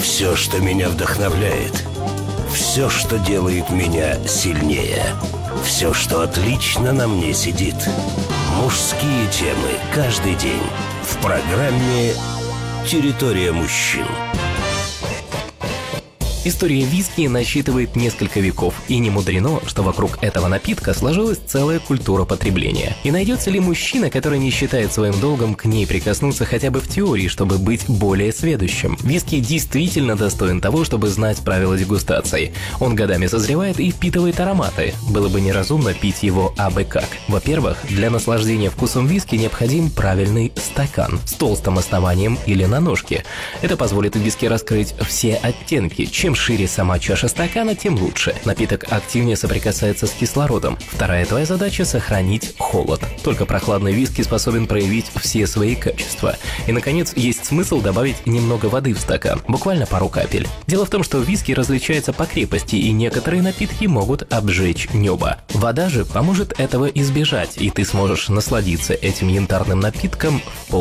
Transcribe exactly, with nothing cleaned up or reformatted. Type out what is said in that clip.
Все, что меня вдохновляет. Все, что делает меня сильнее. Все, что отлично на мне сидит. Мужские темы каждый день в программе «Территория мужчин». История виски насчитывает несколько веков, и не мудрено, что вокруг этого напитка сложилась целая культура потребления. И найдется ли мужчина, который не считает своим долгом к ней прикоснуться хотя бы в теории, чтобы быть более сведущим? Виски действительно достоин того, чтобы знать правила дегустации. Он годами созревает и впитывает ароматы. Было бы неразумно пить его абы как. Во-первых, для наслаждения вкусом виски необходим правильный стакан с толстым основанием или на ножке. Это позволит виски раскрыть все оттенки. Чем шире сама чаша стакана, тем лучше. Напиток активнее соприкасается с кислородом. Вторая твоя задача – сохранить холод. Только прохладный виски способен проявить все свои качества. И, наконец, есть смысл добавить немного воды в стакан, буквально пару капель. Дело в том, что виски различается по крепости, и некоторые напитки могут обжечь небо. Вода же поможет этого избежать, и ты сможешь насладиться этим янтарным напитком в